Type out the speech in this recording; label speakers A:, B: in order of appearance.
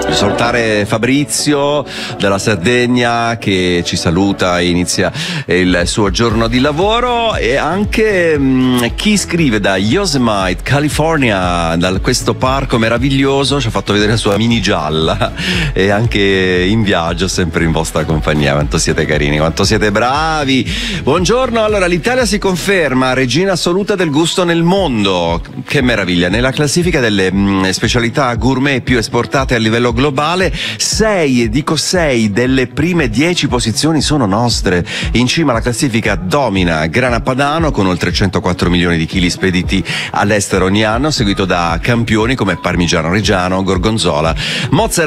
A: Salutare Fabrizio dalla Sardegna che ci saluta, inizia il suo giorno di lavoro, e anche chi scrive da Yosemite, California, da questo parco meraviglioso, ci ha fatto vedere la sua mini gialla, e anche in viaggio sempre in vostra compagnia. Quanto siete carini, quanto siete bravi. Buongiorno. Allora, l'Italia si conferma regina assoluta del gusto nel mondo. Che meraviglia. Nella classifica delle specialità gourmet più esportate a livello globale, 6 delle prime 10 posizioni sono nostre. In cima alla classifica domina Grana Padano con oltre 104 milioni di chili spediti all'estero ogni anno, seguito da campioni come Parmigiano Reggiano, Gorgonzola, Mozzarella